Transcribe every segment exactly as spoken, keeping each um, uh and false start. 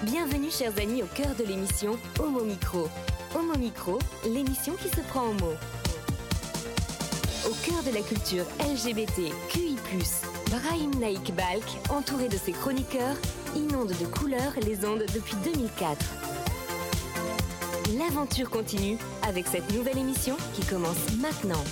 Bienvenue chers amis au cœur de l'émission Homo Micro. Homo Micro, l'émission qui se prend en mots. Au cœur de la culture L G B T Q I plus, Brahim Naik Balk, entouré de ses chroniqueurs, inonde de couleurs les ondes depuis deux mille quatre. L'aventure continue avec cette nouvelle émission qui commence maintenant.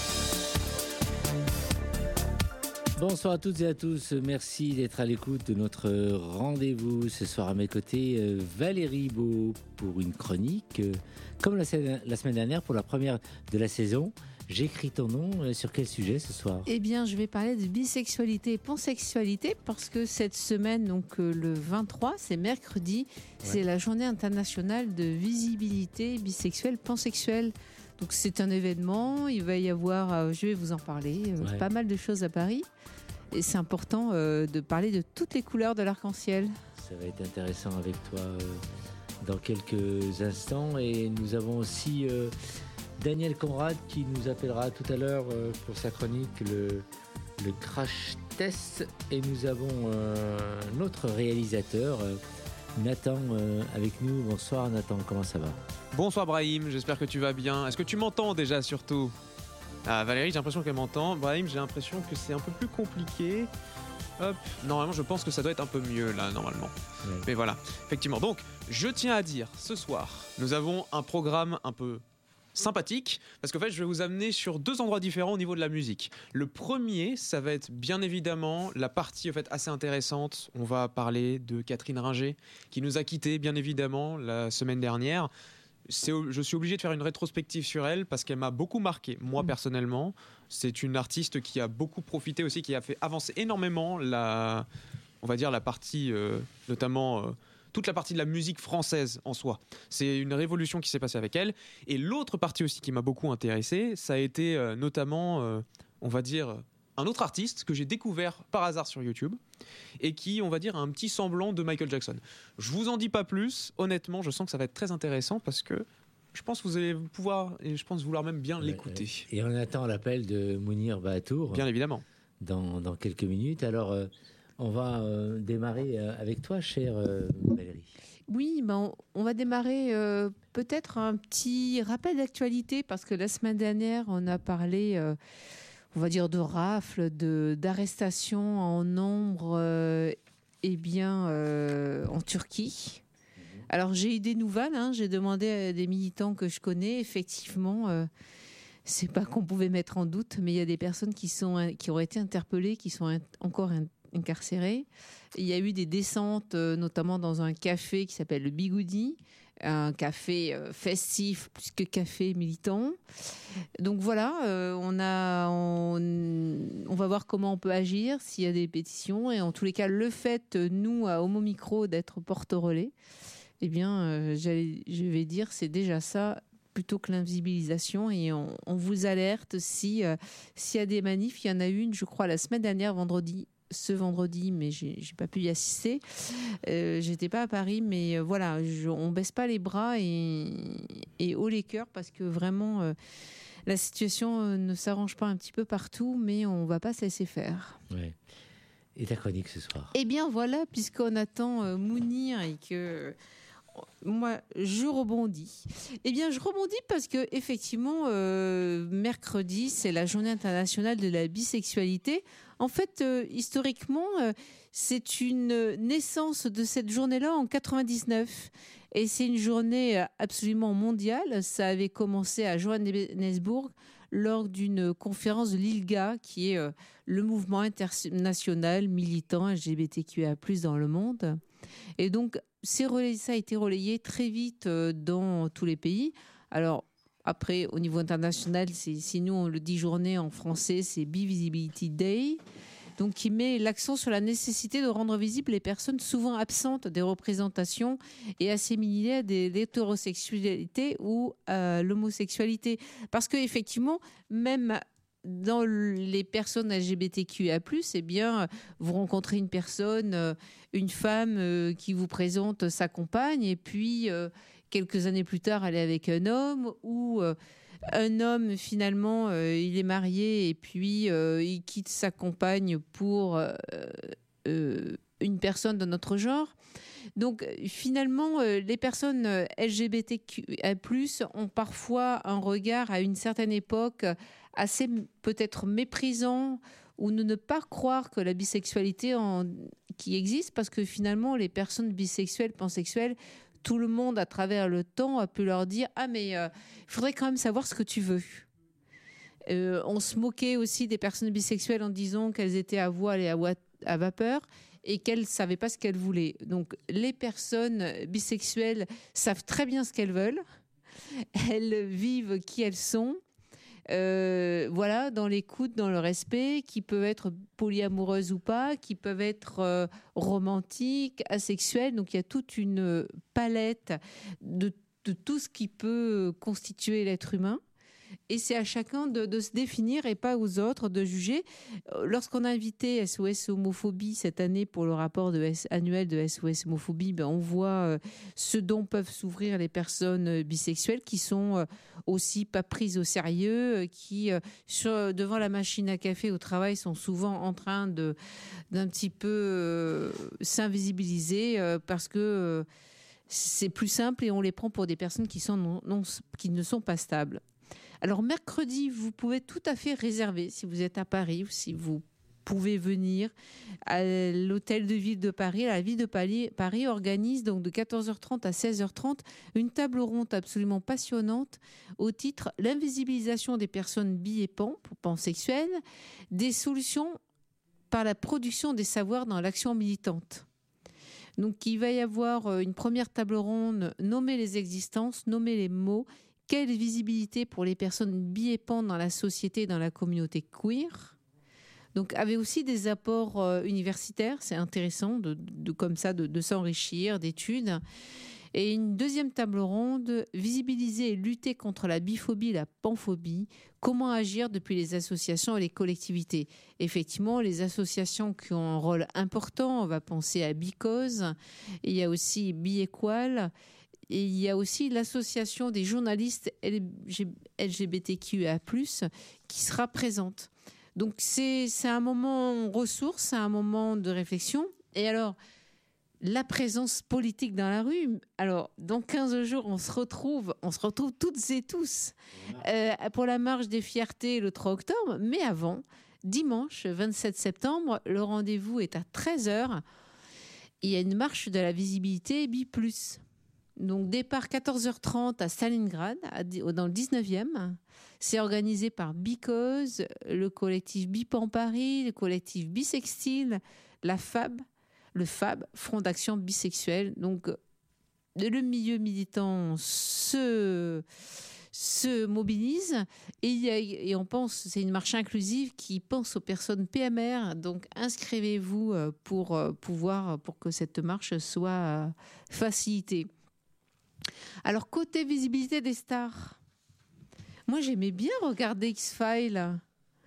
Bonsoir à toutes et à tous, merci d'être à l'écoute de notre rendez-vous. Ce soir à mes côtés, Valérie Beau pour une chronique. Comme la semaine dernière, pour la première de la saison, j'écris ton nom. Sur quel sujet ce soir ? Eh bien, je vais parler de bisexualité et pansexualité parce que cette semaine, donc le vingt-trois, c'est mercredi, ouais. C'est la journée internationale de visibilité bisexuelle, pansexuelle. Donc c'est un événement, il va y avoir, euh, je vais vous en parler, euh, ouais. pas mal de choses à Paris. Et c'est important euh, de parler de toutes les couleurs de l'arc-en-ciel. Ça va être intéressant avec toi euh, dans quelques instants. Et nous avons aussi euh, Daniel Conrad qui nous appellera tout à l'heure euh, pour sa chronique, le, le crash test. Et nous avons euh, notre réalisateur, euh, Nathan, euh, avec nous. Bonsoir Nathan, comment ça va ? Bonsoir Brahim, j'espère que tu vas bien. Est-ce que tu m'entends déjà surtout ? Ah, Valérie, j'ai l'impression qu'elle m'entend. Brahim, j'ai l'impression que c'est un peu plus compliqué. Hop, normalement, je pense que ça doit être un peu mieux là, normalement. Ouais. Mais voilà, effectivement. Donc, je tiens à dire, ce soir, nous avons un programme un peu sympathique, parce qu'en fait, je vais vous amener sur deux endroits différents au niveau de la musique. Le premier, ça va être bien évidemment la partie en fait, assez intéressante. On va parler de Catherine Ringer, qui nous a quittés, bien évidemment, la semaine dernière. C'est, je suis obligé de faire une rétrospective sur elle parce qu'elle m'a beaucoup marqué, moi personnellement. C'est une artiste qui a beaucoup profité aussi, qui a fait avancer énormément la, on va dire la partie, euh, notamment euh, toute la partie de la musique française en soi. C'est une révolution qui s'est passée avec elle. Et l'autre partie aussi qui m'a beaucoup intéressé, ça a été euh, notamment, euh, on va dire, un autre artiste que j'ai découvert par hasard sur YouTube et qui, on va dire, a un petit semblant de Michael Jackson. Je vous en dis pas plus. Honnêtement, je sens que ça va être très intéressant parce que je pense que vous allez pouvoir, et je pense vouloir même bien l'écouter. Et on attend l'appel de Mounir Bahatour. Bien évidemment. Dans, dans quelques minutes. Alors, euh, on va euh, démarrer euh, avec toi, chère euh, Valérie. Oui, ben, on va démarrer euh, peut-être un petit rappel d'actualité parce que la semaine dernière, on a parlé... Euh, on va dire de rafles, de, d'arrestations en nombre euh, eh bien, euh, en Turquie. Alors j'ai eu des nouvelles, hein, j'ai demandé à des militants que je connais, effectivement, euh, c'est pas qu'on pouvait mettre en doute, mais il y a des personnes qui, sont, qui ont été interpellées, qui sont in- encore in- incarcérées. Il y a eu des descentes, euh, notamment dans un café qui s'appelle le Bigoudi, un café euh, festif plus que café militant. Donc voilà, euh, on, a, on, on va voir comment on peut agir s'il y a des pétitions. Et en tous les cas, le fait, nous, à Homo Micro, d'être porte-relais, eh bien, euh, je vais dire, c'est déjà ça, plutôt que l'invisibilisation. Et on, on vous alerte si, euh, s'il y a des manifs. Il y en a une, je crois, la semaine dernière, vendredi, ce vendredi, mais j'ai, j'ai pas pu y assister. Euh, j'étais pas à Paris, mais euh, voilà, je, on baisse pas les bras et, et haut les cœurs parce que vraiment euh, la situation euh, ne s'arrange pas un petit peu partout, mais on va pas se laisser faire. Ouais. Et ta chronique ce soir ? Eh bien voilà, puisqu'on attend euh, Mounir et que moi, je rebondis. Eh bien, je rebondis parce que effectivement, euh, mercredi, c'est la journée internationale de la bisexualité. En fait, euh, historiquement, euh, c'est une naissance de cette journée-là en quatre-vingt-dix-neuf. Et c'est une journée absolument mondiale. Ça avait commencé à Johannesburg lors d'une conférence de l'I L G A, qui est euh, le mouvement international militant L G B T Q I A plus, dans le monde. Et donc, c'est relayé, ça a été relayé très vite euh, dans tous les pays. Alors, après, au niveau international, c'est, si nous on le dit journée en français, c'est Bi-Visibility Day. Donc, qui met l'accent sur la nécessité de rendre visibles les personnes souvent absentes des représentations et assimilées à des, l'hétérosexualité ou à l'homosexualité. Parce qu'effectivement, même dans les personnes L G B T Q I A plus, eh bien, vous rencontrez une personne, une femme qui vous présente sa compagne, et puis quelques années plus tard, elle est avec un homme, ou un homme, finalement, il est marié et puis il quitte sa compagne pour une personne de notre genre. Donc finalement, euh, les personnes euh, L G B T Q I plus, ont parfois un regard à une certaine époque assez m- peut-être méprisant, ou ne, ne pas croire que la bisexualité en- qui existe, parce que finalement les personnes bisexuelles, pansexuelles, tout le monde à travers le temps a pu leur dire ah mais il faudrait quand même savoir ce que tu veux. Euh, on se moquait aussi des personnes bisexuelles en disant qu'elles étaient à voile et à, wa- à vapeur, et qu'elles ne savaient pas ce qu'elles voulaient. Donc les personnes bisexuelles savent très bien ce qu'elles veulent, elles vivent qui elles sont, euh, voilà, dans l'écoute, dans le respect, qui peuvent être polyamoureuses ou pas, qui peuvent être euh, romantiques, asexuelles. Donc il y a toute une palette de, de tout ce qui peut constituer l'être humain. Et c'est à chacun de, de se définir et pas aux autres de juger. Euh, Lorsqu'on a invité S O S Homophobie cette année pour le rapport de S- annuel de S O S Homophobie, ben on voit euh, ce dont peuvent s'ouvrir les personnes euh, bisexuelles, qui sont euh, aussi pas prises au sérieux, euh, qui euh, sur, devant la machine à café au travail sont souvent en train de d'un petit peu euh, s'invisibiliser euh, parce que euh, c'est plus simple et on les prend pour des personnes qui, sont non, non- qui ne sont pas stables. Alors mercredi, vous pouvez tout à fait réserver, si vous êtes à Paris ou si vous pouvez venir à l'hôtel de ville de Paris. La ville de Paris, Paris organise donc de quatorze heures trente à seize heures trente une table ronde absolument passionnante au titre « L'invisibilisation des personnes bi et pan, pansexuelles, des solutions par la production des savoirs dans l'action militante ». Donc il va y avoir une première table ronde, nommer les existences, nommer les mots. Quelle visibilité pour les personnes bi et pan dans la société et dans la communauté queer. Donc, avait aussi des apports euh, universitaires, c'est intéressant de, de comme ça de, de s'enrichir d'études. Et une deuxième table ronde, visibiliser et lutter contre la biphobie, la panphobie. Comment agir depuis les associations et les collectivités. Effectivement, les associations qui ont un rôle important, on va penser à Bicause, il y a aussi Bi-Équal. Et il y a aussi l'association des journalistes L G B T Q I A plus, qui sera présente. Donc c'est, c'est un moment ressource, c'est un moment de réflexion. Et alors, la présence politique dans la rue, alors dans quinze jours, on se retrouve, on se retrouve toutes et tous euh, pour la marche des fiertés le trois octobre. Mais avant, dimanche vingt-sept septembre, le rendez-vous est à treize heures. Il y a une marche de la visibilité Bi plus. Donc, départ quatorze heures trente à Stalingrad, dans le dix-neuvième. C'est organisé par Bicause, le collectif Bipan Paris, le collectif Bisextile, la F A B, le F A B, Front d'Action Bisexuel. Donc, le milieu militant se, se mobilise et, il y a, et on pense, c'est une marche inclusive qui pense aux personnes P M R. Donc, inscrivez-vous pour pouvoir, pour que cette marche soit facilitée. Alors, côté visibilité des stars, moi j'aimais bien regarder X-Files.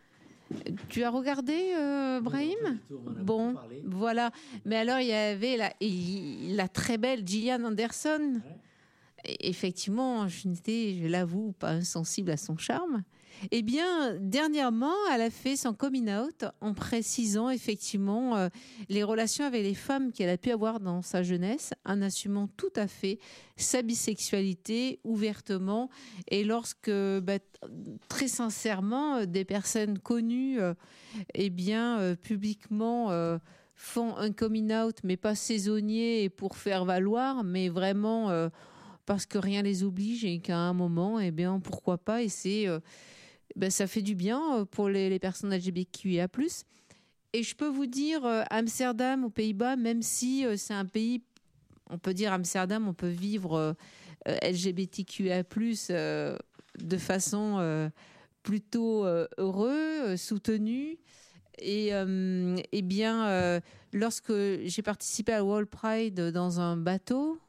Tu as regardé, euh, Brahim ? Bon, voilà. Mais alors, il y avait la, la très belle Gillian Anderson. Ouais. Effectivement, je n'étais, je l'avoue, pas insensible à son charme. Eh bien, dernièrement, elle a fait son coming out en précisant effectivement euh, les relations avec les femmes qu'elle a pu avoir dans sa jeunesse, en assumant tout à fait sa bisexualité ouvertement. Et lorsque, bah, très sincèrement, des personnes connues, euh, eh bien, euh, publiquement euh, font un coming out, mais pas saisonnier et pour faire valoir, mais vraiment euh, parce que rien les oblige et qu'à un moment, eh bien, pourquoi pas. Et c'est euh, Ben, ça fait du bien pour les, les personnes L G B T Q I A plus. Et je peux vous dire, euh, Amsterdam, aux Pays-Bas, même si euh, c'est un pays, on peut dire Amsterdam, on peut vivre euh, L G B T Q I A plus, euh, de façon euh, plutôt euh, heureuse, euh, soutenue. Et euh, eh bien, euh, lorsque j'ai participé à World Pride dans un bateau,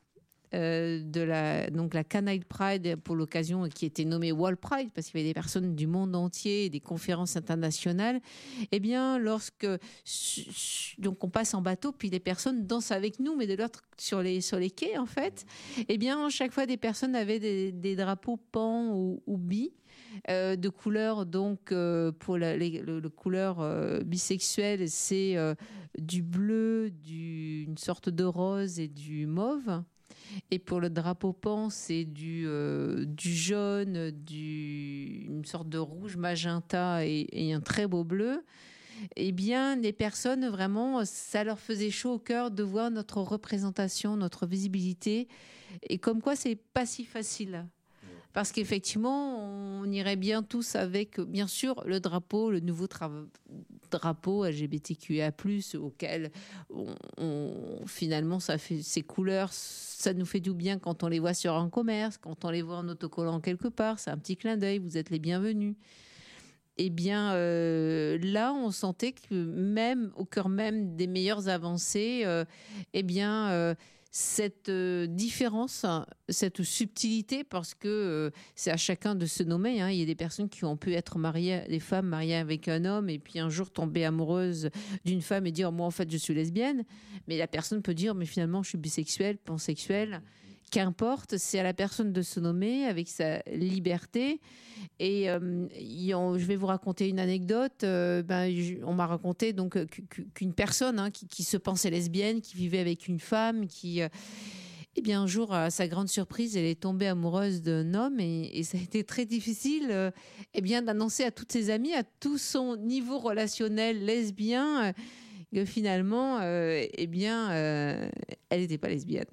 euh, de la, donc la Canaille Pride pour l'occasion, qui était nommée World Pride parce qu'il y avait des personnes du monde entier, des conférences internationales. Eh bien, lorsque donc on passe en bateau, puis les personnes dansent avec nous, mais de l'autre sur les sur les quais en fait. Eh bien, chaque fois des personnes avaient des, des drapeaux pan ou, ou bi. Euh, de couleurs, donc euh, pour la, les, le, le couleur euh, bisexuelle, c'est euh, du bleu, du, une sorte de rose et du mauve. Et pour le drapeau pan, c'est du, euh, du jaune, du, une sorte de rouge magenta et, et un très beau bleu. Eh bien, les personnes, vraiment, ça leur faisait chaud au cœur de voir notre représentation, notre visibilité. Et comme quoi, c'est pas si facile. Parce qu'effectivement, on irait bien tous avec, bien sûr, le drapeau, le nouveau tra- drapeau L G B T Q I A plus, auquel on, on, finalement, ça fait, ces couleurs, ça nous fait du bien quand on les voit sur un commerce, quand on les voit en autocollant quelque part. C'est un petit clin d'œil, vous êtes les bienvenus. Eh bien, euh, là, on sentait que même au cœur même des meilleures avancées, euh, eh bien... Euh, cette euh, différence, cette subtilité, parce que euh, c'est à chacun de se nommer. Hein. Il y a des personnes qui ont pu être mariées, des femmes mariées avec un homme, et puis un jour tomber amoureuse d'une femme et dire « moi, en fait, je suis lesbienne ». Mais la personne peut dire « mais finalement, je suis bisexuelle, pansexuelle ». Qu'importe, c'est à la personne de se nommer avec sa liberté. Et euh, je vais vous raconter une anecdote. Euh, ben, je, on m'a raconté donc qu'une personne hein, qui, qui se pensait lesbienne, qui vivait avec une femme, qui, euh, eh bien, un jour, à sa grande surprise, elle est tombée amoureuse d'un homme et, et ça a été très difficile, euh, eh bien, d'annoncer à toutes ses amies, à tout son niveau relationnel lesbien, euh, que finalement, euh, eh bien, euh, elle n'était pas lesbienne.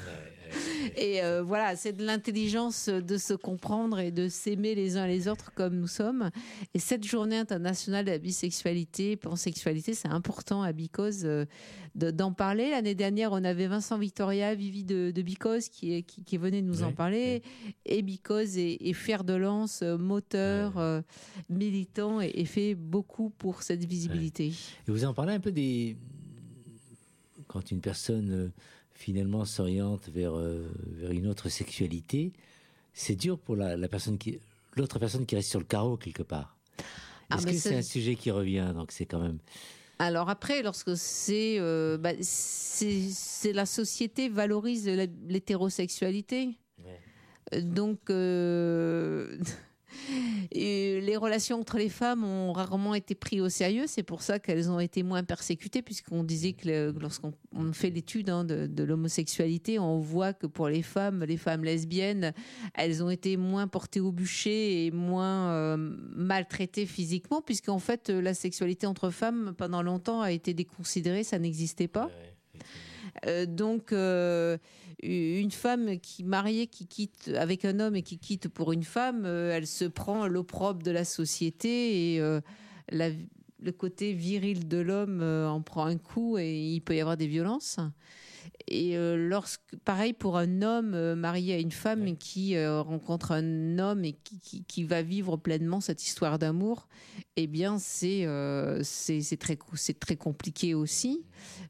Et euh, voilà, c'est de l'intelligence de se comprendre et de s'aimer les uns les autres comme nous sommes. Et cette journée internationale de la bisexualité, pansexualité, c'est important à Bicose euh, de, d'en parler. L'année dernière, on avait Vincent Victoria, Vivi de, de Bicose, qui, est, qui, qui venait nous oui, en parler. Oui. Et Bicose est, est fer de lance, moteur, oui. euh, militant et, et fait beaucoup pour cette visibilité. Oui. Et vous en parlez un peu des... Quand une personne... Euh... finalement s'oriente vers, euh, vers une autre sexualité, c'est dur pour la, la personne qui, l'autre personne qui reste sur le carreau quelque part. Est-ce ah, que c'est... c'est un sujet qui revient, donc c'est quand même... Alors après, lorsque c'est, euh, bah, c'est, c'est la société valorise la, l'hétérosexualité. Ouais. Donc... Euh... Et les relations entre les femmes ont rarement été prises au sérieux. C'est pour ça qu'elles ont été moins persécutées, puisqu'on disait que le, lorsqu'on on fait l'étude hein, de, de l'homosexualité, on voit que pour les femmes, les femmes lesbiennes, elles ont été moins portées au bûcher et moins euh, maltraitées physiquement, puisqu'en fait, la sexualité entre femmes, pendant longtemps, a été déconsidérée, ça n'existait pas. Ouais, euh, donc... Euh, une femme qui mariée, qui quitte avec un homme et qui quitte pour une femme, euh, elle se prend l'opprobre de la société et euh, la, le côté viril de l'homme euh, en prend un coup et il peut y avoir des violences. Et euh, lorsque, pareil pour un homme euh, marié à une femme ouais. qui euh, rencontre un homme et qui, qui, qui va vivre pleinement cette histoire d'amour, eh bien c'est, euh, c'est, c'est, très, c'est très compliqué aussi.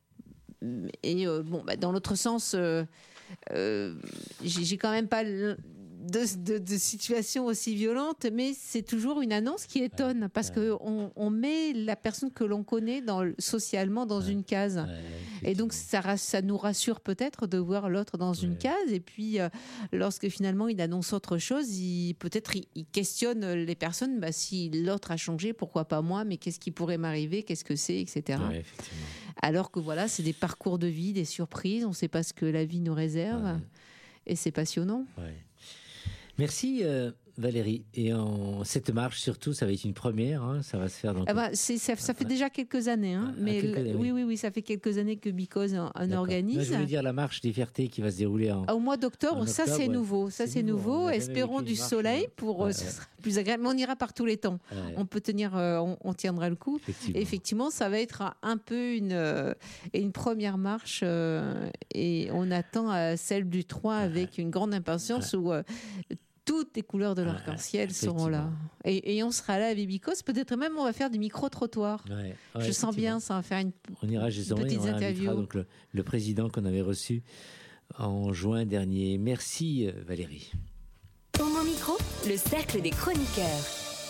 Et euh, bon, bah, dans l'autre sens, euh, euh, j'ai, j'ai quand même pas de, de, de situation aussi violente, mais c'est toujours une annonce qui étonne parce ouais. qu'on on met la personne que l'on connaît dans, socialement dans ouais. une case. Ouais, et donc, ça, ça nous rassure peut-être de voir l'autre dans ouais. une case. Et puis, euh, lorsque finalement il annonce autre chose, il, peut-être il, il questionne les personnes. Bah, si l'autre a changé, pourquoi pas moi? Mais qu'est-ce qui pourrait m'arriver? Qu'est-ce que c'est, et cetera. Ouais, alors que voilà, c'est des parcours de vie, des surprises. On ne sait pas ce que la vie nous réserve. Ouais. Et c'est passionnant. Ouais. Merci euh, Valérie. Et en, cette marche surtout, ça va être une première. Hein, ça va se faire dans. Ah bah, c'est, ça, ça fait déjà quelques années. Hein, ah, mais quelques années, oui. oui, oui, oui, ça fait quelques années que Bicose en, en organise. Moi, je voulais dire la marche des fiertés qui va se dérouler en. Au mois d'octobre, en ça octobre, c'est ouais. nouveau. Ça c'est, c'est nouveau. nouveau. Espérons du marche, soleil pour ouais, euh, ce ouais. sera plus agréable. Mais on ira par tous les temps. Ouais. On peut tenir, euh, on, on tiendra le coup. Effectivement. Et effectivement, ça va être un, un peu une euh, une première marche euh, et on attend euh, celle du trois ouais. avec une grande impatience ouais. où. Euh, toutes les couleurs de l'arc-en-ciel ouais, seront là. Et, et on sera là à Bicose. Peut-être même on va faire des micro-trottoirs. Ouais, ouais, je sens bien, ça va faire une, on ira, une petite on interview. Donc le, le président qu'on avait reçu en juin dernier. Merci Valérie. Homo Micro, le cercle des chroniqueurs.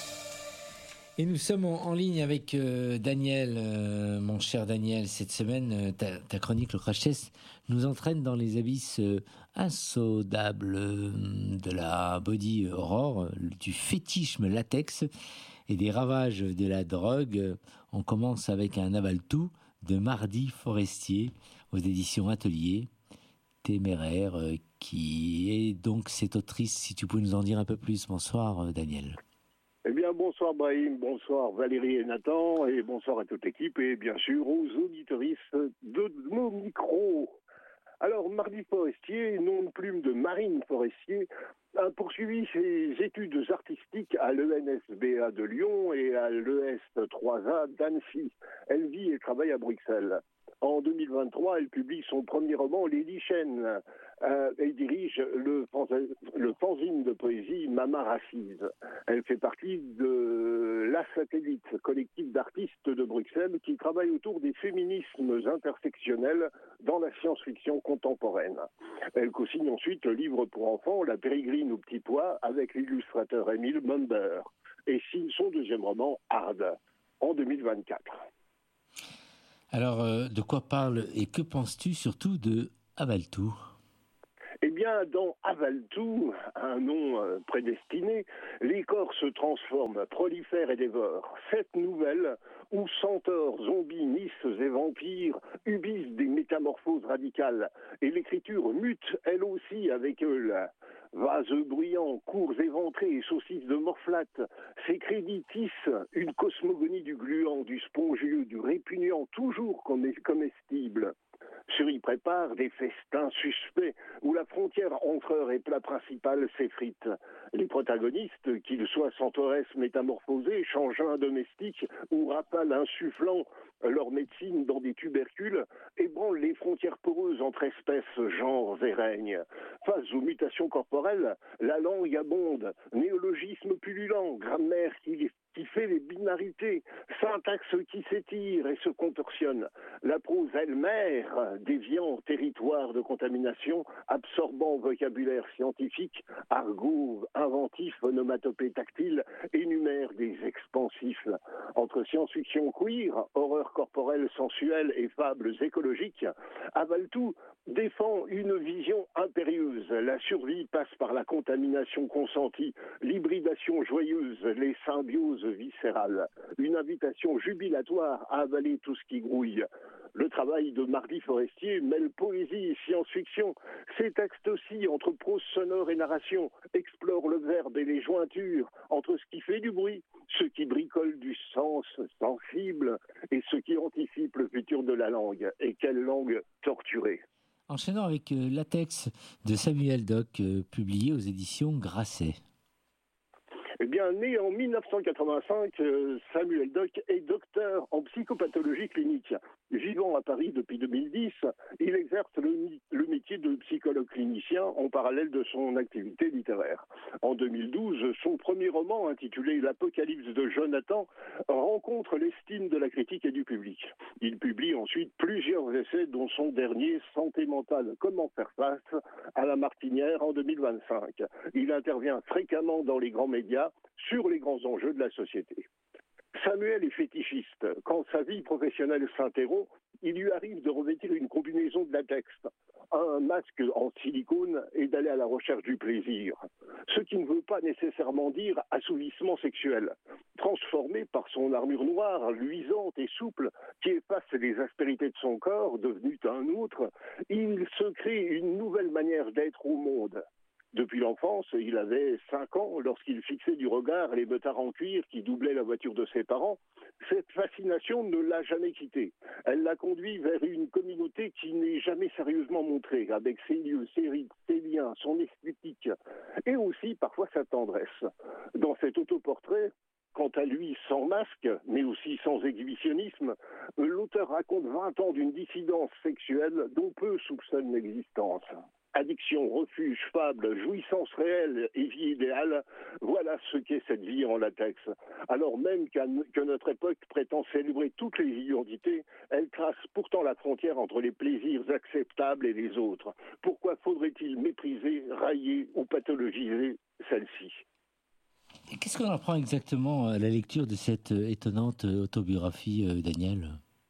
Et nous sommes en, en ligne avec euh, Daniel, euh, mon cher Daniel. Cette semaine, euh, ta, ta chronique, le Crash Test, nous entraîne dans les abysses euh, insaudables euh, de la body horror, du fétichisme latex et des ravages de la drogue. On commence avec un aval-tout de Mardi Forestier aux éditions Atelier, téméraire, euh, qui est donc cette autrice. Si tu pouvais nous en dire un peu plus. Bonsoir euh, Daniel. Eh bien, bonsoir Brahim, bonsoir Valérie et Nathan, et bonsoir à toute l'équipe, et bien sûr aux auditoristes de nos micros. Alors, Mardi Forestier, nom de plume de Marine Forestier, a poursuivi ses études artistiques à l'E N S B A de Lyon et à l'E S trois A d'Annecy. Elle vit et travaille à Bruxelles. En deux mille vingt-trois, elle publie son premier roman, Les Lichens, euh, et dirige le, le fanzine de poésie Mama Racise. Elle fait partie de La Satellite, collectif d'artistes de Bruxelles qui travaille autour des féminismes intersectionnels dans la science-fiction contemporaine. Elle co-signe ensuite le livre pour enfants La Pérégrine au petit pois avec l'illustrateur Émile Mumber et signe son deuxième roman Hard en deux mille vingt-quatre. Alors, euh, de quoi parle et que penses-tu surtout de Avaltou ? Eh bien, dans Avaltou, un nom euh, prédestiné, les corps se transforment, prolifèrent et dévorent. Cette nouvelle, où centaures, zombies, nisses et vampires ubisent des métamorphoses radicales, et l'écriture mute, elle aussi, avec eux. Vases bruyants, cours éventrés et saucisses de morflate, ces crédits tissent une cosmogonie du gluant, du spongieux, du répugnant, toujours comestible. Sur y préparent des festins suspects où la frontière entre heure et plat principal s'effrite. Les protagonistes, qu'ils soient centaures métamorphosés, changins domestiques ou rafales insufflant leur médecine dans des tubercules, ébranlent les frontières poreuses entre espèces, genres et règnes. Face aux mutations corporelles, la langue abonde, néologisme pullulant, grammaire qui qui fait les binarités, syntaxe qui s'étire et se contorsionne. La prose elle-mère, déviant territoire de contamination, absorbant vocabulaire scientifique, argot inventif, onomatopée tactile, énumère des expansifs. Entre science-fiction queer, horreur corporelle sensuelle et fables écologiques, Avaltou défend une vision impérieuse. La survie passe par la contamination consentie, l'hybridation joyeuse, les symbioses viscérales. Une invitation jubilatoire à avaler tout ce qui grouille. Le travail de Mardi Forestier mêle poésie et science-fiction. Ces textes aussi, entre prose sonore et narration, explorent le verbe et les jointures, entre ce qui fait du bruit, ce qui bricole du sens sensible et ce qui anticipe le futur de la langue. Et quelle langue torturée! Enchaînons avec euh, Latex de Samuel Doc, euh, publié aux éditions Grasset. Eh bien, né en mille neuf cent quatre-vingt-cinq, euh, Samuel Doc est docteur en psychopathologie clinique. Vivant à Paris depuis deux mille dix, il exerce le, le métier de psychologue clinicien en parallèle de son activité littéraire. En deux mille douze, son premier roman, intitulé L'Apocalypse de Jonathan, rencontre l'estime de la critique et du public. Il publie ensuite plusieurs essais, dont son dernier, Santé mentale, comment faire face à la martinière en deux mille vingt-cinq. Il intervient fréquemment dans les grands médias sur les grands enjeux de la société. Samuel est fétichiste. Quand sa vie professionnelle s'interrompt, il lui arrive de revêtir une combinaison de latex, un masque en silicone et d'aller à la recherche du plaisir. Ce qui ne veut pas nécessairement dire assouvissement sexuel. Transformé par son armure noire, luisante et souple, qui efface les aspérités de son corps, devenu un autre, il se crée une nouvelle manière d'être au monde. Depuis l'enfance, il avait cinq ans lorsqu'il fixait du regard les meutards en cuir qui doublaient la voiture de ses parents. Cette fascination ne l'a jamais quitté. Elle l'a conduit vers une communauté qui n'est jamais sérieusement montrée, avec ses lieux, ses rites, ses liens, son esthétique, et aussi parfois sa tendresse. Dans cet autoportrait, quant à lui, sans masque, mais aussi sans exhibitionnisme, l'auteur raconte vingt ans d'une dissidence sexuelle dont peu soupçonnent l'existence. Addiction, refuge, fable, jouissance réelle et vie idéale, voilà ce qu'est cette vie en latex. Alors même que notre époque prétend célébrer toutes les identités, elle trace pourtant la frontière entre les plaisirs acceptables et les autres. Pourquoi faudrait-il mépriser, railler ou pathologiser celle-ci ? Qu'est-ce qu'on apprend exactement à la lecture de cette étonnante autobiographie, Daniel ?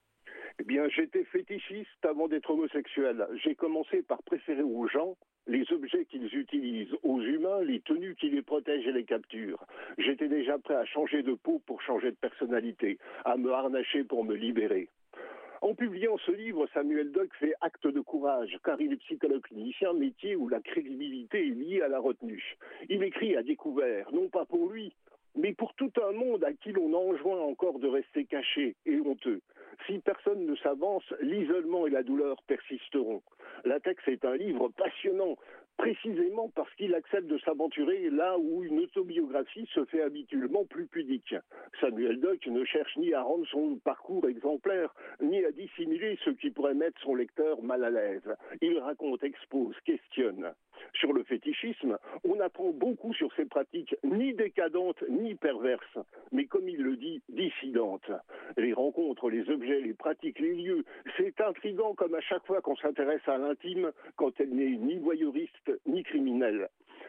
Eh bien, j'étais fétichiste avant d'être homosexuel. J'ai commencé par préférer aux gens les objets qu'ils utilisent, aux humains les tenues qui les protègent et les capturent. J'étais déjà prêt à changer de peau pour changer de personnalité, à me harnacher pour me libérer. En publiant ce livre, Samuel Dock fait acte de courage, car il est psychologue clinicien, métier où la crédibilité est liée à la retenue. Il écrit à découvert, non pas pour lui, mais pour tout un monde à qui l'on enjoint encore de rester caché et honteux. Si personne ne s'avance, l'isolement et la douleur persisteront. Latex est un livre passionnant, précisément parce qu'il accepte de s'aventurer là où une autobiographie se fait habituellement plus pudique. Samuel Dock ne cherche ni à rendre son parcours exemplaire, ni à dissimuler ce qui pourrait mettre son lecteur mal à l'aise. Il raconte, expose, questionne. Sur le fétichisme, on apprend beaucoup sur ces pratiques ni décadentes ni perverses, mais comme il le dit, dissidentes. Les rencontres, les objets, les pratiques, les lieux, c'est intriguant comme à chaque fois qu'on s'intéresse à l'intime quand elle n'est ni voyeuriste ni criminelle.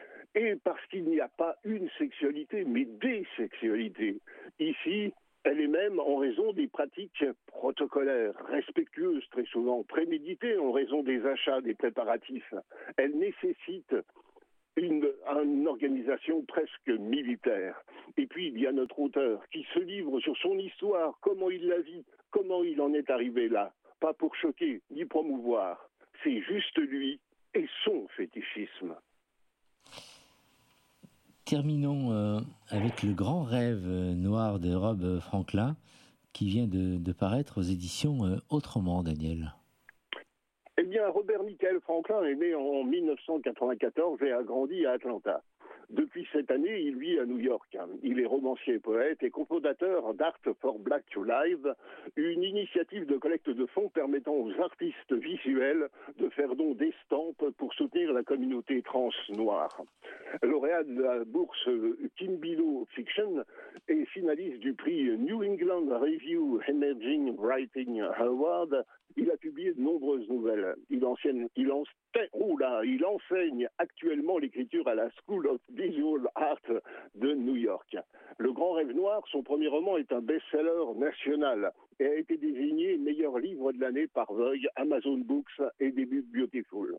Et parce qu'il n'y a pas une sexualité, mais des sexualités. Ici, elle est même en raison des pratiques protocolaires, respectueuses, très souvent préméditées en raison des achats, des préparatifs. Elle nécessite une, une organisation presque militaire. Et puis, il y a notre auteur qui se livre sur son histoire, comment il la vit, comment il en est arrivé là. Pas pour choquer, ni promouvoir. C'est juste lui et son fétichisme. Terminons euh, avec Le Grand Rêve noir de Rob Franklin, qui vient de, de paraître aux éditions euh, Autrement, Daniel. Eh bien, Robert Michael Franklin est né en dix-neuf cent quatre-vingt-quatorze et a grandi à Atlanta. Depuis cette année, il vit à New York. Il est romancier, poète et cofondateur d'Art for Black Lives, une initiative de collecte de fonds permettant aux artistes visuels de faire don d'estampes pour soutenir la communauté trans noire. Lauréat de la bourse Kimbilo Fiction et finaliste du prix New England Review Emerging Writing Award, il a publié de nombreuses nouvelles. Il, enseigne, il, enseigne, oh là, il enseigne actuellement l'écriture à la School of Visual Art de New York. Le Grand Rêve noir, son premier roman, est un best-seller national et a été désigné meilleur livre de l'année par Vogue, Amazon Books et Debut Beautiful.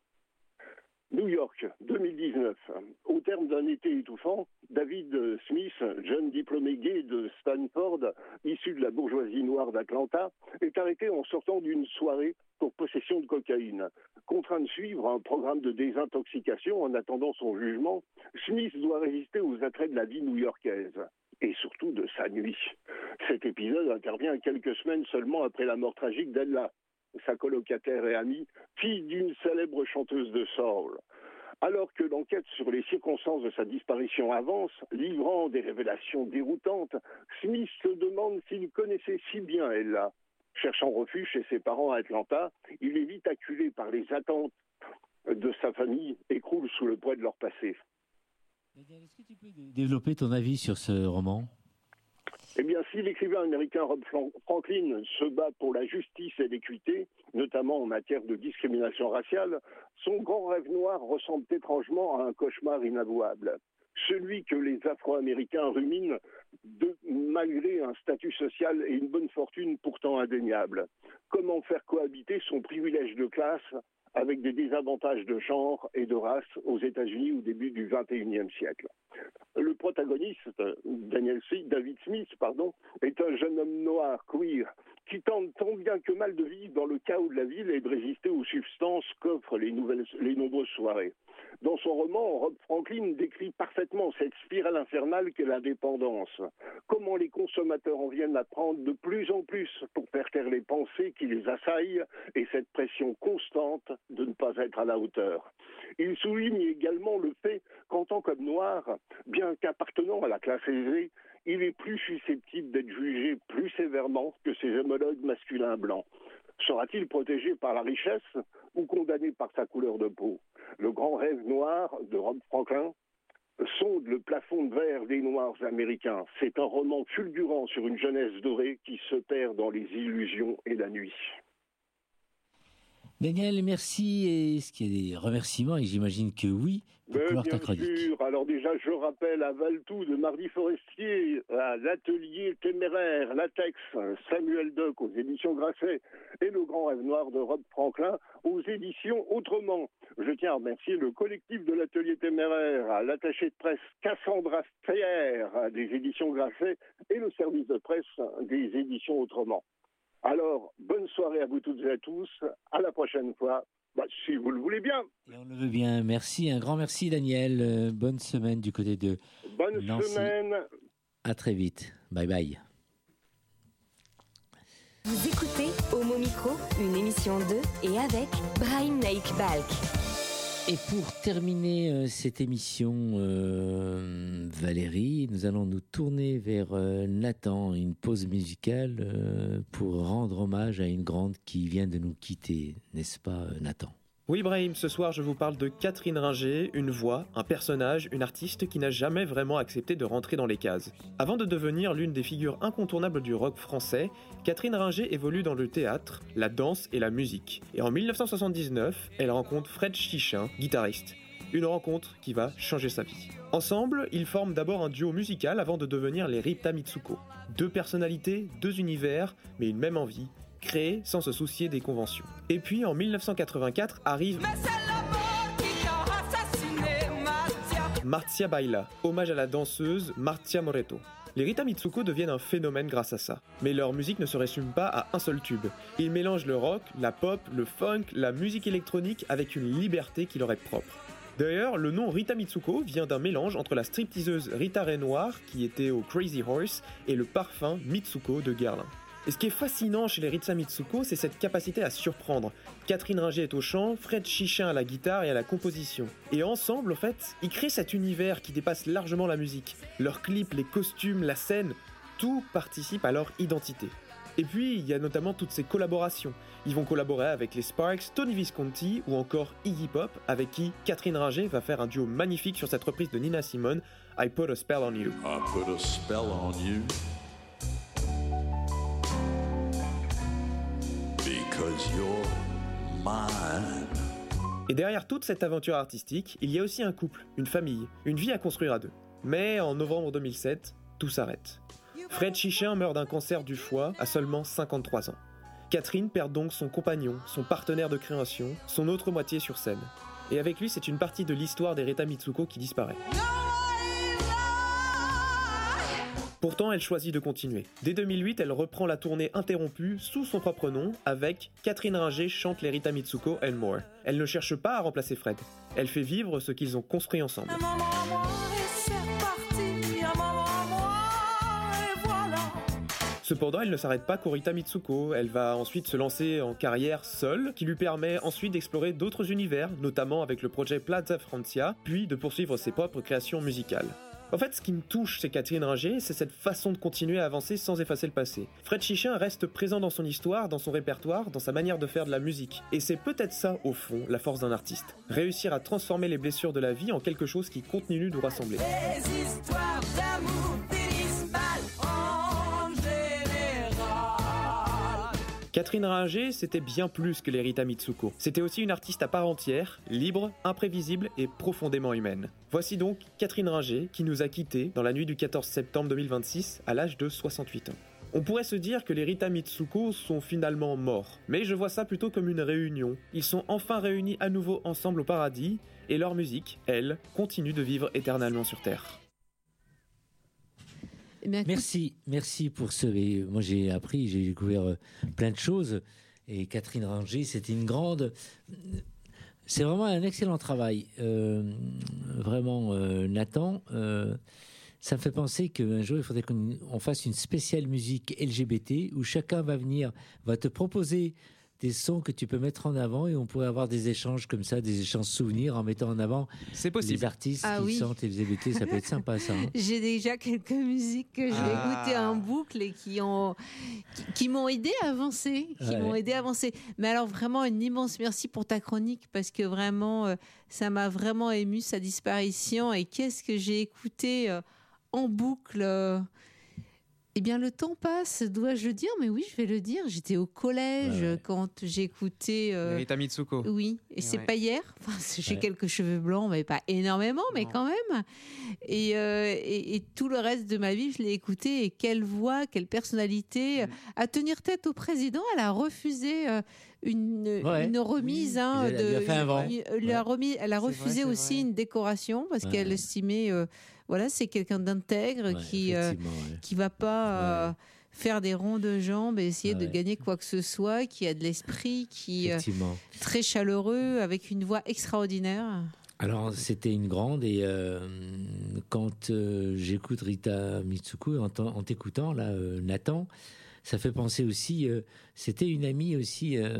New York, deux mille dix-neuf. Au terme d'un été étouffant, David Smith, jeune diplômé gay de Stanford, issu de la bourgeoisie noire d'Atlanta, est arrêté en sortant d'une soirée pour possession de cocaïne. Contraint de suivre un programme de désintoxication en attendant son jugement, Smith doit résister aux attraits de la vie new-yorkaise. Et surtout de sa nuit. Cet épisode intervient quelques semaines seulement après la mort tragique d'Ella, sa colocataire et amie, fille d'une célèbre chanteuse de soul. Alors que l'enquête sur les circonstances de sa disparition avance, livrant des révélations déroutantes, Smith se demande s'il connaissait si bien Ella. Cherchant refuge chez ses parents à Atlanta, il est vite acculé par les attentes de sa famille et croule sous le poids de leur passé. Est-ce que tu peux développer ton avis sur ce roman ? Eh bien, si l'écrivain américain Rob Franklin se bat pour la justice et l'équité, notamment en matière de discrimination raciale, son Grand Rêve noir ressemble étrangement à un cauchemar inavouable. Celui que les Afro-Américains ruminent de, malgré un statut social et une bonne fortune pourtant indéniable. Comment faire cohabiter son privilège de classe avec des désavantages de genre et de race aux États-Unis au début du vingt et unième siècle. Le protagoniste, Daniel David Smith, pardon, est un jeune homme noir, queer, qui tente tant bien que mal de vivre dans le chaos de la ville et de résister aux substances qu'offrent les, nouvelles, les nombreuses soirées. Dans son roman, Rob Franklin décrit parfaitement cette spirale infernale qu'est la dépendance. Comment les consommateurs en viennent à prendre de plus en plus pour faire taire les pensées qui les assaillent et cette pression constante de ne pas être à la hauteur. Il souligne également le fait qu'en tant qu'homme noir, bien qu'appartenant à la classe aisée, il est plus susceptible d'être jugé plus sévèrement que ses homologues masculins blancs. Sera-t-il protégé par la richesse ou condamné par sa couleur de peau? Le grand rêve noir de Rob Franklin sonde le plafond de verre des Noirs américains. C'est un roman fulgurant sur une jeunesse dorée qui se perd dans les illusions et la nuit. Daniel, merci. Est-ce qu'il y a des remerciements? Et j'imagine que oui, pour Mais clore ta bien chronique. sûr. Alors déjà, je rappelle à Valtou de Mardi Forestier, à l'Atelier Téméraire, Latex, Samuel Doc aux éditions Grasset et Le Grand Rêve Noir de Rob Franklin aux éditions Autrement. Je tiens à remercier le collectif de l'Atelier Téméraire, à l'attaché de presse Cassandra Steyer des éditions Grasset et le service de presse des éditions Autrement. Alors, bonne soirée à vous toutes et à tous. À la prochaine fois, bah, si vous le voulez bien. Et on le veut bien. Merci, un grand merci Daniel. Euh, bonne semaine du côté de Bonne Nancy. semaine. À très vite. Bye bye. Vous écoutez Homo Micro, une émission de et avec Brahim Naik Balk. Et pour terminer euh, cette émission, euh, Valérie, nous allons nous tourner vers euh, Nathan, une pause musicale euh, pour rendre hommage à une grande qui vient de nous quitter, n'est-ce pas euh, Nathan? Oui Brahim, ce soir je vous parle de Catherine Ringer, une voix, un personnage, une artiste qui n'a jamais vraiment accepté de rentrer dans les cases. Avant de devenir l'une des figures incontournables du rock français, Catherine Ringer évolue dans le théâtre, la danse et la musique. Et en dix-neuf cent soixante-dix-neuf, elle rencontre Fred Chichin, guitariste. Une rencontre qui va changer sa vie. Ensemble, ils forment d'abord un duo musical avant de devenir les Rita Mitsuko. Deux personnalités, deux univers, mais une même envie, créée sans se soucier des conventions. Et puis en dix-neuf cent quatre-vingt-quatre arrive Marzia Baila, hommage à la danseuse Marzia Moretto. Les Rita Mitsuko deviennent un phénomène grâce à ça. Mais leur musique ne se résume pas à un seul tube. Ils mélangent le rock, la pop, le funk, la musique électronique avec une liberté qui leur est propre. D'ailleurs, le nom Rita Mitsuko vient d'un mélange entre la stripteaseuse Rita Renoir, qui était au Crazy Horse, et le parfum Mitsuko de Guerlain. Et ce qui est fascinant chez les Rita Mitsuko, c'est cette capacité à surprendre. Catherine Ringer est au chant, Fred Chichin à la guitare et à la composition. Et ensemble, en fait, ils créent cet univers qui dépasse largement la musique. Leurs clips, les costumes, la scène, tout participe à leur identité. Et puis, il y a notamment toutes ces collaborations. Ils vont collaborer avec les Sparks, Tony Visconti ou encore Iggy Pop, avec qui Catherine Ringer va faire un duo magnifique sur cette reprise de Nina Simone, I Put a Spell on You. I put a spell on you. Because you're mine. Et derrière toute cette aventure artistique, il y a aussi un couple, une famille, une vie à construire à deux. Mais en novembre deux mille sept, tout s'arrête. Fred Chichin meurt d'un cancer du foie à seulement cinquante-trois ans. Catherine perd donc son compagnon, son partenaire de création, son autre moitié sur scène. Et avec lui, c'est une partie de l'histoire des Rita Mitsuko qui disparaît. Pourtant, elle choisit de continuer. Dès deux mille huit, elle reprend la tournée interrompue sous son propre nom avec Catherine Ringer chante les Rita Mitsuko and More. Elle ne cherche pas à remplacer Fred. Elle fait vivre ce qu'ils ont construit ensemble. Cependant, elle ne s'arrête pas qu'aux Rita Mitsuko. Elle va ensuite se lancer en carrière seule, qui lui permet ensuite d'explorer d'autres univers, notamment avec le projet Plaza Francia, puis de poursuivre ses propres créations musicales. En fait, ce qui me touche chez Catherine Ringer, c'est cette façon de continuer à avancer sans effacer le passé. Fred Chichin reste présent dans son histoire, dans son répertoire, dans sa manière de faire de la musique. Et c'est peut-être ça, au fond, la force d'un artiste. Réussir à transformer les blessures de la vie en quelque chose qui continue de nous rassembler. Les histoires d'amour finissent mal en général. Catherine Ringer, c'était bien plus que les Rita Mitsuko. C'était aussi une artiste à part entière, libre, imprévisible et profondément humaine. Voici donc Catherine Ringer qui nous a quittés dans la nuit du quatorze septembre deux mille vingt-six à l'âge de soixante-huit ans. On pourrait se dire que les Rita Mitsuko sont finalement morts, mais je vois ça plutôt comme une réunion. Ils sont enfin réunis à nouveau ensemble au paradis, et leur musique, elle, continue de vivre éternellement sur Terre. Eh bien, écoute, Merci, merci pour ce. et Moi, j'ai appris, j'ai découvert euh, plein de choses. Et Catherine Ringer, c'était une grande. C'est vraiment un excellent travail. Euh, vraiment, euh, Nathan, euh, ça me fait penser qu'un jour, il faudrait qu'on on fasse une spéciale musique L G B T où chacun va venir, va te proposer des sons que tu peux mettre en avant et on pourrait avoir des échanges comme ça, des échanges souvenirs en mettant en avant C'est possible. les artistes Ah qui oui. chantent L G B T. Ça peut être sympa, ça. hein. J'ai déjà quelques musiques que j'ai Ah. écoutées en boucle et qui ont qui, qui m'ont aidé à avancer, qui Ouais. m'ont aidé à avancer. Mais alors vraiment un immense merci pour ta chronique parce que vraiment euh, ça m'a vraiment ému sa disparition et qu'est-ce que j'ai écouté euh, en boucle. euh, Eh bien, le temps passe, dois-je le dire? Mais oui, je vais le dire. J'étais au collège Ouais, ouais. quand j'ai écouté. euh, Rita Mitsuko. Oui, et c'est Ouais. pas hier. Enfin, c'est- j'ai Ouais. quelques cheveux blancs, mais pas énormément, mais Non. quand même. Et, euh, et, et tout le reste de ma vie, je l'ai écouté. Et quelle voix, quelle personnalité. Mm. À tenir tête au président, elle a refusé euh, une, Ouais. une remise. hein, Elle a- elle lui a de, fait un vent. une- elle a remis- elle a C'est vrai, refusé c'est aussi vrai. une décoration parce Ouais. qu'elle estimait, euh, voilà, c'est quelqu'un d'intègre Ouais, qui euh, effectivement, ouais. qui va pas euh, faire des ronds de jambes et essayer Ah de ouais. gagner quoi que ce soit, qui a de l'esprit, qui euh, Effectivement. très chaleureux, avec une voix extraordinaire. Alors, c'était une grande et euh, quand euh, j'écoute Rita Mitsuko, en, t'en- en t'écoutant, là, euh, Nathan, ça fait penser aussi, euh, c'était une amie aussi euh,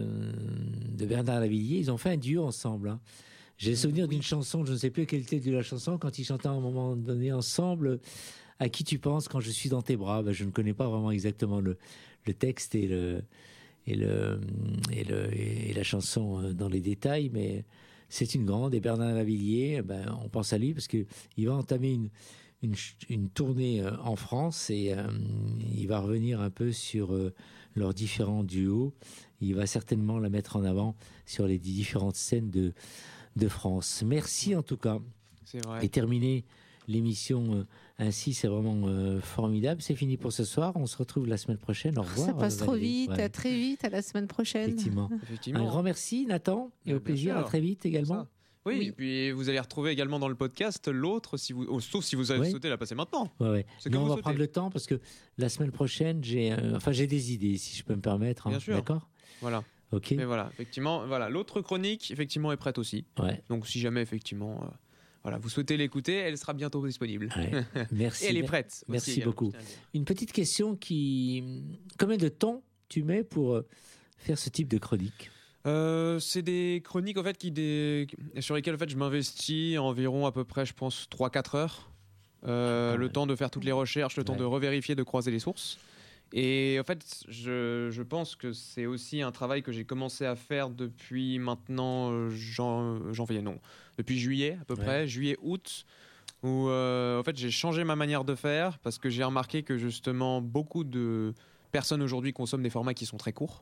de Bernard Lavilliers, ils ont fait un duo ensemble. hein. J'ai le souvenir d'une chanson, je ne sais plus quelle était de la chanson, quand ils chantaient à un moment donné ensemble, à qui tu penses quand je suis dans tes bras. Ben, je ne connais pas vraiment exactement le, le texte et, le, et, le, et, le, et la chanson euh, dans les détails, mais c'est une grande. Et Bernard Lavilliers, ben, on pense à lui parce qu'il va entamer une, une, ch- une tournée euh, en France et euh, il va revenir un peu sur euh, leurs différents duos. Il va certainement la mettre en avant sur les différentes scènes de, de France. Merci en tout cas. C'est vrai. Et terminer l'émission euh, ainsi, c'est vraiment euh, formidable. C'est fini pour ce soir. On se retrouve la semaine prochaine. Au revoir. Ça passe euh, trop Valérie. vite, Ouais, à très vite, à la semaine prochaine. effectivement. Effectivement. Un grand merci, Nathan, et Ah, au bien plaisir. sûr. À très vite également. Ça. Oui, Oui. et puis vous allez retrouver également dans le podcast l'autre, si vous, oh, sauf si vous avez Oui. souhaité la passer maintenant. Ouais, ouais. C'est Mais comme on vous va souhaitez. prendre le temps parce que la semaine prochaine, j'ai, euh, enfin, j'ai des idées, si je peux me permettre. hein. Bien sûr. D'accord. Voilà. Ok. Mais voilà, effectivement, voilà, l'autre chronique, effectivement, est prête aussi. Ouais. Donc si jamais, effectivement, euh, voilà, vous souhaitez l'écouter, elle sera bientôt disponible. ouais. Merci. Et elle est prête. aussi Merci également, beaucoup. je tiens à le dire. Une petite question qui, combien de temps tu mets pour euh, faire ce type de chronique? Euh, c'est des chroniques en fait qui des... sur lesquelles en fait je m'investis environ à peu près je pense trois quatre heures. Euh, Ah le ouais. temps de faire toutes les recherches, le temps Ouais. de revérifier, de croiser les sources. Et en fait, je, je pense que c'est aussi un travail que j'ai commencé à faire depuis maintenant euh, jan- janvier, non, depuis juillet à peu Ouais. près, juillet-août, où euh, en fait j'ai changé ma manière de faire parce que j'ai remarqué que justement beaucoup de personnes aujourd'hui consomment des formats qui sont très courts.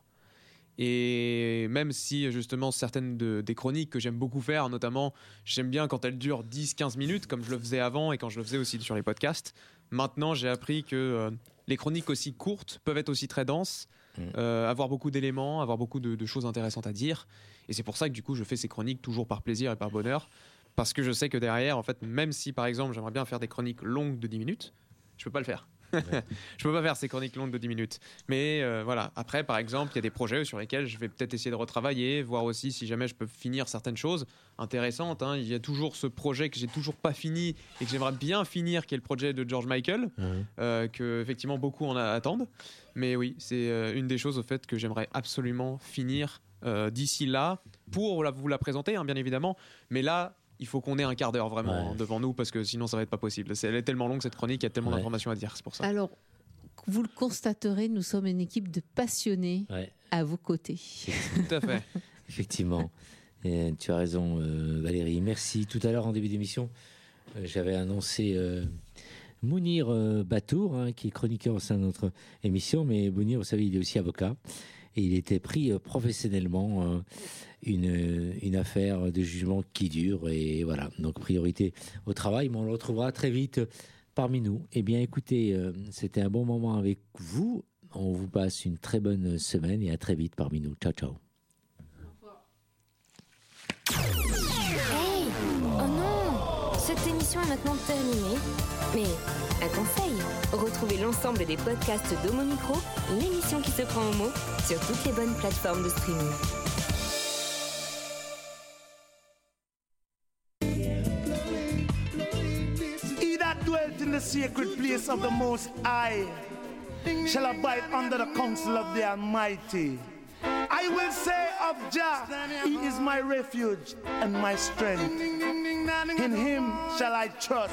Et même si justement certaines de- des chroniques que j'aime beaucoup faire, notamment j'aime bien quand elles durent dix quinze minutes comme je le faisais avant et quand je le faisais aussi sur les podcasts, maintenant j'ai appris que euh, les chroniques aussi courtes peuvent être aussi très denses, Mm. euh, avoir beaucoup d'éléments, avoir beaucoup de, de choses intéressantes à dire. Et c'est pour ça que du coup je fais ces chroniques toujours par plaisir et par bonheur, parce que je sais que derrière, en fait, même si par exemple j'aimerais bien faire des chroniques longues de dix minutes, je peux pas le faire. Je peux pas faire ces chroniques longues de dix minutes. Mais euh, voilà, après par exemple, il y a des projets sur lesquels je vais peut-être essayer de retravailler, voir aussi si jamais je peux finir certaines choses intéressantes. hein. Il y a toujours ce projet que j'ai toujours pas fini et que j'aimerais bien finir, qui est le projet de George Michael, Hein. euh, que effectivement beaucoup en a- attendent. Mais oui, c'est euh, une des choses au fait que j'aimerais absolument finir euh, d'ici là pour la- vous la présenter, hein, bien évidemment. Mais là, il faut qu'on ait un quart d'heure vraiment Ouais. hein, devant nous parce que sinon ça va être pas possible. C'est, elle est tellement longue cette chronique, il y a tellement Ouais. d'informations à dire, c'est pour ça. Alors, vous le constaterez, nous sommes une équipe de passionnés Ouais, à vos côtés. Tout à fait. effectivement. Et tu as raison, euh, Valérie. Merci. Tout à l'heure, en début d'émission, euh, j'avais annoncé euh, Mounir euh, Batour, hein, qui est chroniqueur au sein de notre émission. Mais Mounir, vous savez, il est aussi avocat. Et il était pris euh, professionnellement euh, une, une affaire de jugement qui dure. Et voilà, donc priorité au travail. Mais on le retrouvera très vite euh, parmi nous. Eh bien, écoutez, euh, c'était un bon moment avec vous. On vous passe une très bonne semaine et à très vite parmi nous. Ciao, ciao. Hey! Oh non! Cette émission est maintenant terminée. Mais un conseil, retrouvez l'ensemble des podcasts d'Homo Micro, l'émission qui se prend au mot, sur toutes les bonnes plateformes de streaming. He that dwelt in the sacred place of the Most High shall abide under the counsel of the Almighty. I I will say of Jah, He is my refuge and my strength. In Him shall I trust.